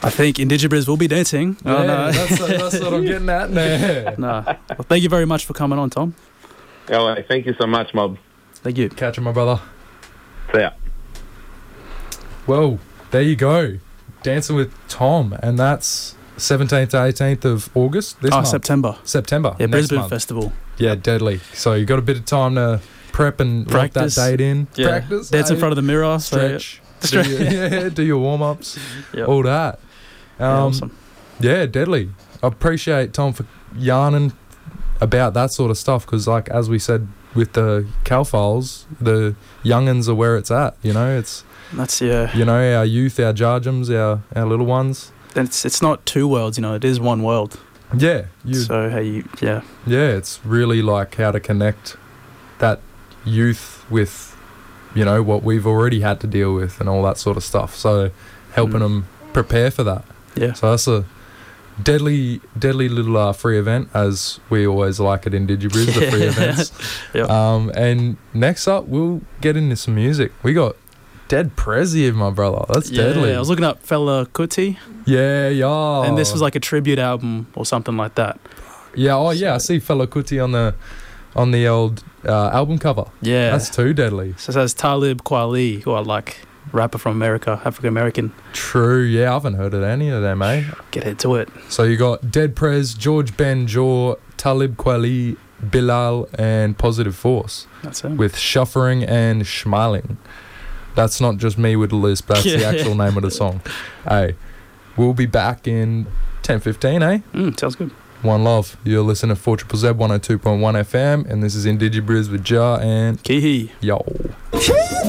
I think Indigibris will be dancing. Yeah, that's what I'm getting at. No. Well, thank you very much for coming on, Tom. Oh, thank you so much, Mob. Thank you. Catch you, my brother. See ya. Well, there you go. Dancing with Tom, and that's 17th to 18th of August this month. September. next Yeah, Brisbane month. Festival. Yeah, deadly. So you got a bit of time to prep and lock that Practice. date in. Yeah. Practice. Dance in front of the mirror. Stretch. So, Do your warm-ups. Yep. All that. Awesome. Yeah, deadly. I appreciate Tom for yarning about that sort of stuff because, like, as we said with the Cal Files, the young'uns are where it's at. You know, That's our youth, our jarjums, our little ones. It's not two worlds, it is one world. Yeah. Yeah. It's really like how to connect that youth with, what we've already had to deal with and all that sort of stuff. So helping them prepare for that. Yeah. So that's a deadly little free event, as we always like at Indigibris, the free events. Yep. And next up, we'll get into some music. We got Dead Prez here, my brother. That's deadly. I was looking up Fela Kuti. Yeah. And this was like a tribute album or something like that. Yeah, I see Fela Kuti on the old album cover. Yeah. That's too deadly. So it says Talib Kweli, who are like rapper from America, African American. True, yeah, I haven't heard of any of them, eh? Get into it. So you got Dead Prez, George Ben Jor, Talib Kweli, Bilal, and Positive Force. That's it. With Shuffering and Schmiling. That's not just me with a lisp, that's the actual name of the song. Hey, we'll be back in 10:15, eh? Sounds good. One love. You're listening to 4ZZZ 102.1 FM, and this is Indigibris with Ja and Kihi. Yo.